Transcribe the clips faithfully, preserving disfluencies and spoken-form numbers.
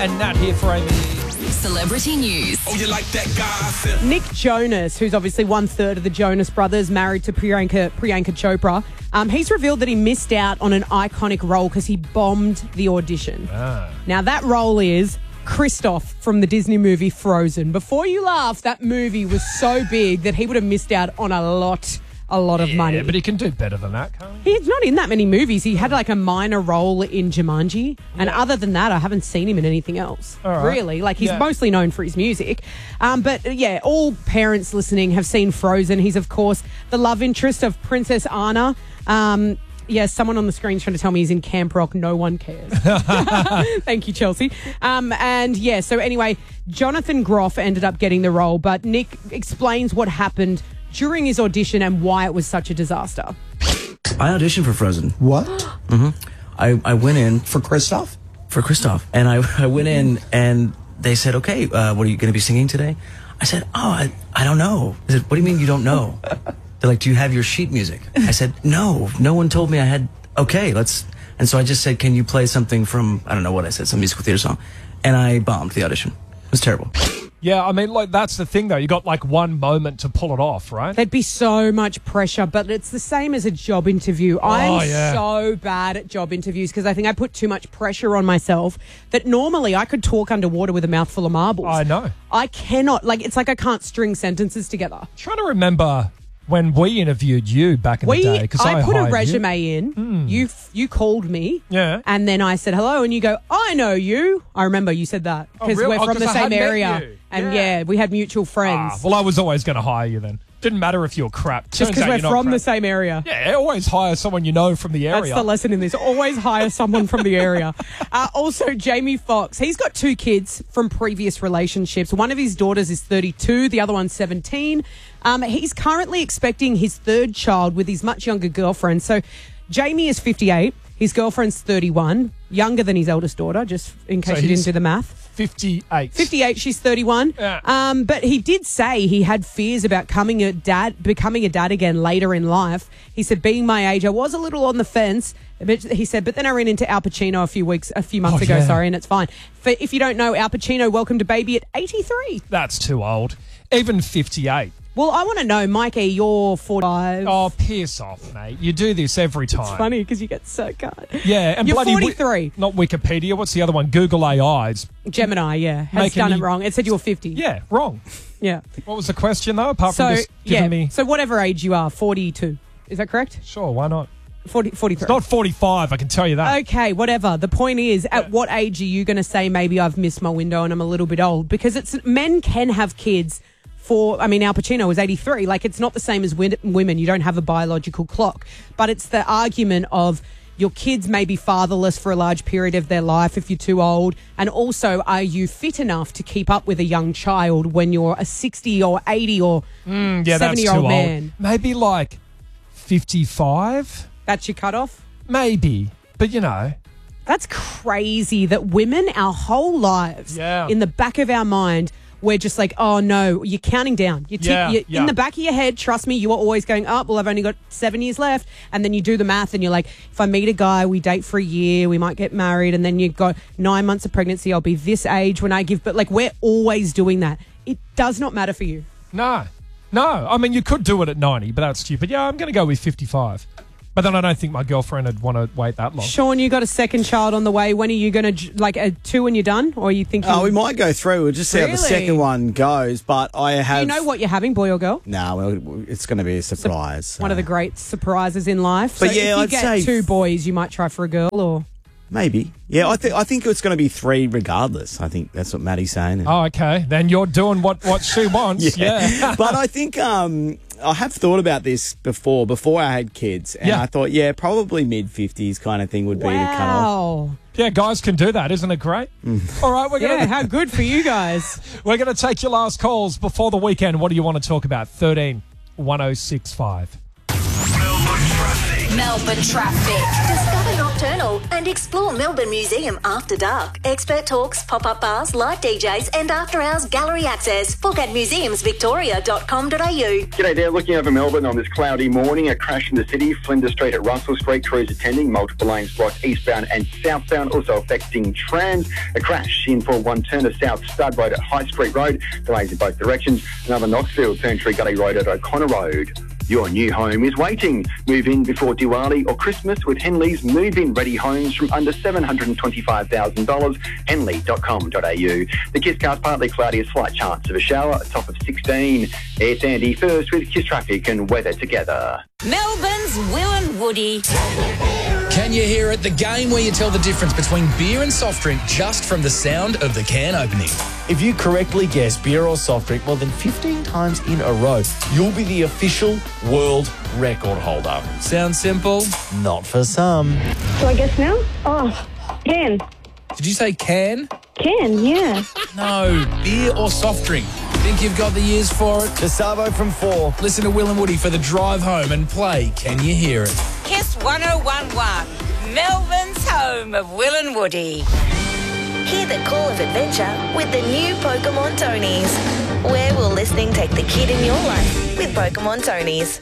and Nat here for Amy. Celebrity news. Oh, you like that gossip? Nick Jonas, who's obviously one third of the Jonas Brothers, married to Priyanka, Priyanka Chopra, um, he's revealed that he missed out on an iconic role because he bombed the audition. Ah. Now, that role is Kristoff from the Disney movie Frozen. Before you laugh, that movie was so big that he would have missed out on a lot, a lot of Yeah, money. but he can do better than that, can't he? He's not in that many movies. He had like a minor role in Jumanji. And Yeah. other than that, I haven't seen him in anything else. All right. Really. Like, he's Yeah. mostly known for his music. Um, but, uh, yeah, all parents listening have seen Frozen. He's, of course, the love interest of Princess Anna. Um, yeah, someone on the screen's trying to tell me he's in Camp Rock. No one cares. Thank you, Chelsea. Um, and, yeah, so anyway, Jonathan Groff ended up getting the role. But Nick explains what happened during his audition and why it was such a disaster. I auditioned for Frozen. What? Mm-hmm. I, I went in For Kristoff? for Kristoff, and I, I went in and they said, okay, uh, what are you going to be singing today? I said, oh, I, I don't know. They said, what do you mean you don't know? They're like, do you have your sheet music? I said, no, no one told me I had, okay, let's, and so I just said, can you play something from, I don't know what I said, some musical theater song, and I bombed the audition. It was terrible. Yeah, I mean, like, that's the thing, though. You got, like, one moment to pull it off, right? There'd be so much pressure, but it's the same as a job interview. I'm yeah. so bad at job interviews because I think I put too much pressure on myself that normally I could talk underwater with a mouthful of marbles. I know. I cannot. Like, it's like I can't string sentences together. Trying to remember when we interviewed you back in We, the day. 'cause I, I put a hired resume you. in. You f- you called me. Yeah. And then I said hello, and you go, I know you. I remember you said that Oh, because really? we're Oh, from 'cause the I same had met area. you. And Yeah. yeah, we had mutual friends. Ah, well, I was always going to hire you then. Didn't matter if you were crap. Just Turns because out we're you're not from the crap. same area. Yeah, always hire someone you know from the area. That's the lesson in this. Always hire someone from the area. Uh, also, Jamie Foxx. He's got two kids from previous relationships. One of his daughters is thirty-two. The other one's seventeen. Um, he's currently expecting his third child with his much younger girlfriend. So, Jamie is fifty-eight. His girlfriend's thirty-one. Younger than his eldest daughter, just in case So you he's- didn't do the math. fifty-eight. fifty-eight, she's thirty-one. Yeah. Um, but he did say he had fears about coming a dad, becoming a dad again later in life. He said, being my age, I was a little on the fence. But he said, but then I ran into Al Pacino a few weeks, a few months Oh, ago, yeah. sorry, and it's fine. For, if you don't know, Al Pacino welcomed a baby at eighty-three. That's too old. Even fifty-eight. Well, I want to know, Mikey, you're forty-five. Oh, piss off, mate. You do this every time. It's funny because you get so cut. Yeah, and You're bloody Wi- forty-three. not Wikipedia. What's the other one? Google A I's. Gemini, yeah, has Making done me- it wrong. It said you were fifty. Yeah, wrong. Yeah. What was the question, though, apart So, from just giving yeah, me... so whatever age you are, forty-two. Is that correct? Sure, why not? forty, forty-three. It's not forty-five, I can tell you that. Okay, whatever. The point is, at Yeah. what age are you going to say maybe I've missed my window and I'm a little bit old? Because it's men can have kids for, I mean, Al Pacino was eighty-three. Like, it's not the same as win- women. You don't have a biological clock. But it's the argument of your kids may be fatherless for a large period of their life if you're too old. And also, are you fit enough to keep up with a young child when you're a sixty or eighty or Mm, yeah, that's too seventy-year-old old. man? Maybe like fifty-five? That's your cutoff? Maybe. But, you know... That's crazy that women, our whole lives, Yeah. in the back of our mind, we're just like, oh no, you're counting down. You're, tick- Yeah, you're yeah. in the back of your head. Trust me, you are always going up. Well, I've only got seven years left, and then you do the math, and you're like, if I meet a guy, we date for a year, we might get married, and then you've got nine months of pregnancy. I'll be this age when I give, but like we're always doing that. It does not matter for you. No. No. I mean, you could do it at ninety, but that's stupid. Yeah, I'm going to go with fifty-five. But then I don't think my girlfriend would want to wait that long. Sean, you got a second child on the way. When are you going to like a two and you're done, or you think? Oh, we might go through. We'll just see how the Really? second one goes. But I have. Do you know what you're having, boy or girl? No, well, it's going to be a surprise. One of the so. great surprises in life. But so yeah, if you I'd get say- two boys, you might try for a girl, or Maybe. Yeah, I think I think it's going to be three regardless. I think that's what Maddie's saying. Oh, okay. Then you're doing what, what she wants. yeah. But I think um, I have thought about this before, before I had kids. And Yeah. I thought, yeah, probably mid-fifties kind of thing would be the cut off. wow. Yeah, guys can do that. Isn't it great? All right, we're going Yeah, to how good for you guys. we're going to take your last calls before the weekend. What do you want to talk about? thirteen one oh six five. Melbourne traffic. Discover your Nocturnal and explore Melbourne Museum after dark. Expert talks, pop-up bars, live D Js and after-hours gallery access. Book at museums victoria dot com dot a u. G'day there, looking over Melbourne on this cloudy morning. A crash in the city, Flinders Street at Russell Street. Crews attending, multiple lanes blocked eastbound and southbound, also affecting trams. A crash in for one turner south Stud Road at High Street Road. Delays in both directions. Another Knoxfield, Ferntree Gully Road at O'Connor Road. Your new home is waiting. Move in before Diwali or Christmas with Henley's move-in ready homes from under seven hundred twenty-five thousand dollars. henley dot com dot a u. The Kiss Cast partly cloudy, a slight chance of a shower, a top of sixteen. It's Andy first with Kiss Traffic and weather together. Melbourne's Will and Woody. Can you hear it? The game where you tell the difference between beer and soft drink just from the sound of the can opening. If you correctly guess beer or soft drink more than fifteen times in a row, you'll be the official world record holder. Sounds simple? Not for some. Do I guess now? Oh, can. Did you say can? Can, yeah. No, beer or soft drink. Think you've got the ears for it? The Savo from four. Listen to Will and Woody for the drive home and play Can You Hear It? Kiss one oh one one. Melbourne's home of Will and Woody. Hear the call of adventure with the new Pokemon Tonys. Where will listening take the kid in your life with Pokemon Tonys?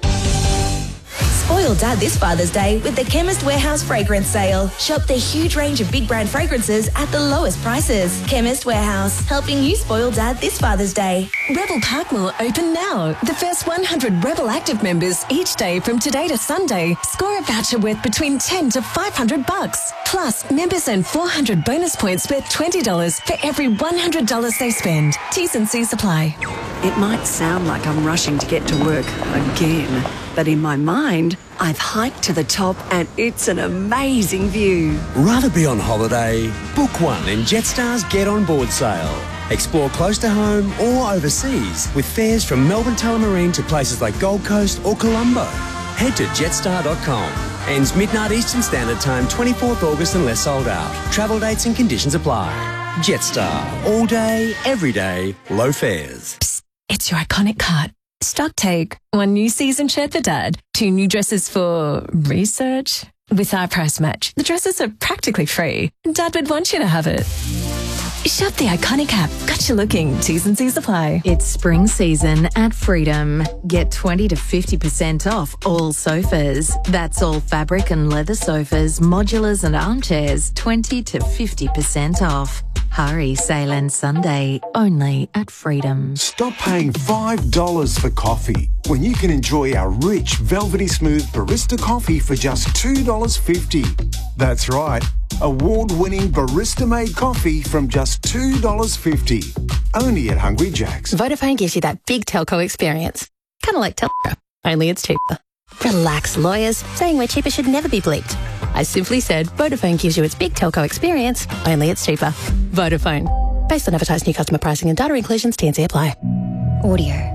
Spoil Dad this Father's Day with the Chemist Warehouse Fragrance Sale. Shop the huge range of big brand fragrances at the lowest prices. Chemist Warehouse, helping you spoil Dad this Father's Day. Rebel Parkmore open now. The first one hundred Rebel Active members each day from today to Sunday score a voucher worth between ten to five hundred bucks. Plus, members earn four hundred bonus points worth twenty dollars for every one hundred dollars they spend. T's and C's apply. It might sound like I'm rushing to get to work again, but in my mind, I've hiked to the top and it's an amazing view. Rather be on holiday? Book one in Jetstar's Get On Board sale. Explore close to home or overseas with fares from Melbourne Tullamarine to places like Gold Coast or Colombo. Head to jetstar dot com. Ends midnight Eastern Standard Time, twenty-fourth August unless sold out. Travel dates and conditions apply. Jetstar. All day, every day, low fares. Psst, it's your iconic cart. Stock take. One new season shirt for Dad. Two new dresses for research. With our price match, the dresses are practically free. Dad would want you to have it. Shop the iconic app. Got you looking. T's and C's apply. It's spring season at Freedom. Get twenty to fifty percent off all sofas. That's all fabric and leather sofas, modulars and armchairs. twenty to fifty percent off. Hurry, sale ends Sunday, only at Freedom. Stop paying five dollars for coffee when you can enjoy our rich, velvety smooth barista coffee for just two dollars fifty. That's right, award-winning barista-made coffee from just two dollars fifty. Only at Hungry Jack's. Vodafone gives you that big telco experience. Kind of like Telstra, only it's cheaper. Relax, lawyers. Saying we're cheaper should never be bleeped. I simply said Vodafone gives you its big telco experience, only it's cheaper. Vodafone. Based on advertised new customer pricing and data inclusions, T and C apply. Audio.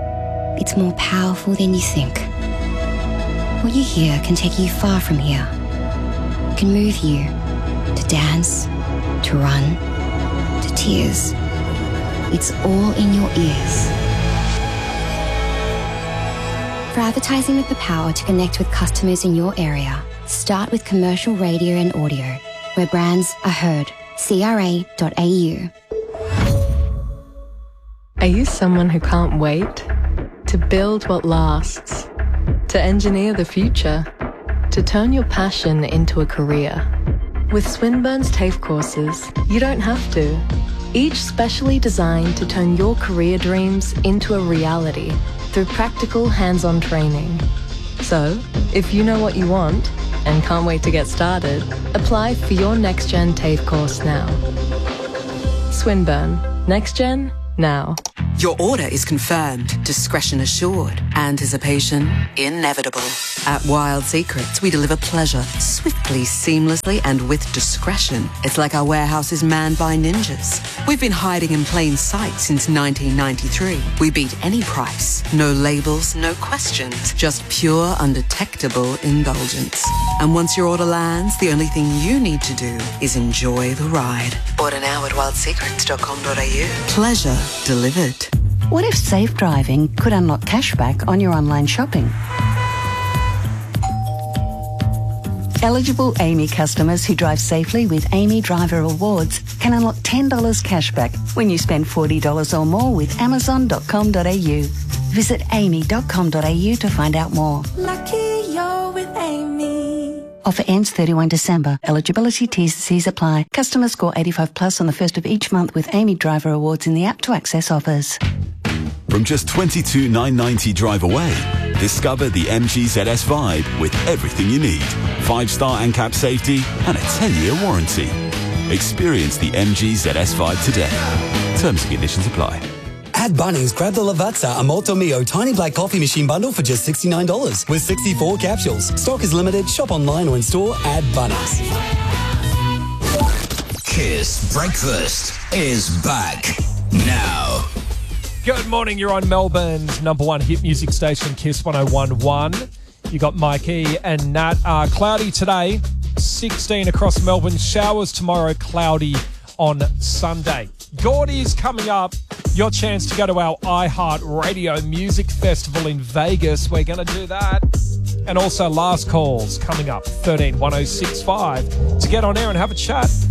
It's more powerful than you think. What you hear can take you far from here. It can move you to dance, to run, to tears. It's all in your ears. For advertising with the power to connect with customers in your area, start with commercial radio and audio, where brands are heard. C R A dot A U. Are you someone who can't wait? To build what lasts? To engineer the future? To turn your passion into a career? With Swinburne's TAFE courses, you don't have to. Each specially designed to turn your career dreams into a reality through practical hands-on training. So, if you know what you want and can't wait to get started, apply for your NextGen TAFE course now. Swinburne. NextGen, now. Your order is confirmed, discretion assured, anticipation inevitable. At Wild Secrets, we deliver pleasure swiftly, seamlessly, and with discretion. It's like our warehouse is manned by ninjas. We've been hiding in plain sight since nineteen ninety-three. We beat any price. No labels, no questions, just pure, undetectable indulgence. And once your order lands, the only thing you need to do is enjoy the ride. Order now at wild secrets dot com dot a u. Pleasure delivered. What if safe driving could unlock cashback on your online shopping? Eligible Amy customers who drive safely with Amy Driver Awards can unlock ten dollars cashback when you spend forty dollars or more with amazon dot com dot a u. Visit amy dot com dot a u to find out more. Lucky you're with Amy. Offer ends thirty-first December. Eligibility T's and C's apply. Customers score eighty-five plus on the first of each month with Amy Driver Awards in the app to access offers. From just twenty-two thousand nine hundred ninety drive away, discover the M G Z S Vibe with everything you need. Five-star ANCAP safety and a ten-year warranty. Experience the M G Z S Vibe today. Terms and conditions apply. At Bunnings, grab the Lavazza Amolto Mio Tiny Black Coffee Machine Bundle for just sixty-nine dollars with sixty-four capsules. Stock is limited. Shop online or in store at Bunnings. Kiss Breakfast is back now. Good morning, you're on Melbourne's number one hit music station, Kiss one oh one point one. You got Mikey and Nat. Uh, cloudy today, sixteen across Melbourne. Showers tomorrow, cloudy on Sunday. Gordy's coming up. Your chance to go to our iHeart Radio Music Festival in Vegas. We're going to do that. And also last calls coming up, thirteen one oh six five, to get on air and have a chat.